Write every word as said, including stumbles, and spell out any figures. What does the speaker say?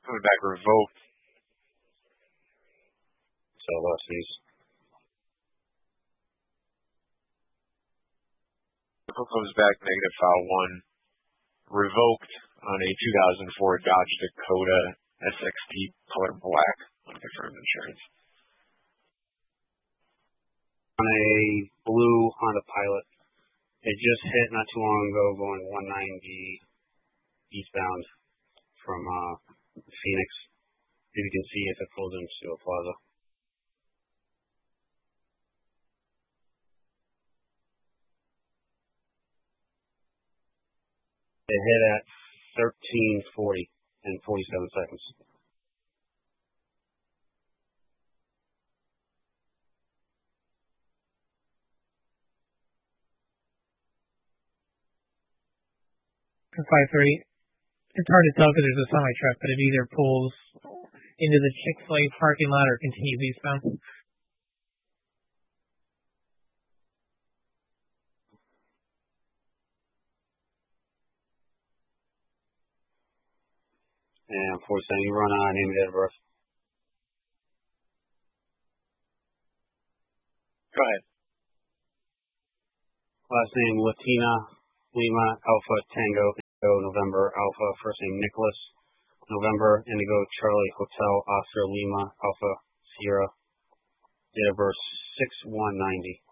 Coming back revoked. So last these. Comes back negative file one. Revoked on a two thousand four Dodge Dakota S X T color black on confirmed insurance. On a blue Honda Pilot. It just hit not too long ago going one ninety eastbound from uh, Phoenix. If you can see if it pulls into a plaza. It hit at thirteen forty in forty-seven seconds. five three. It's hard to tell because there's a semi truck, but it either pulls into the Chick-fil-A parking lot or continues eastbound. And forty-seven, you run on name and date of birth. Go ahead. Last name Latina Lima Alpha Tango Indigo November Alpha. First name Nicholas November Indigo Charlie Hotel Oscar Lima Alpha Sierra. Date of birth six one ninety.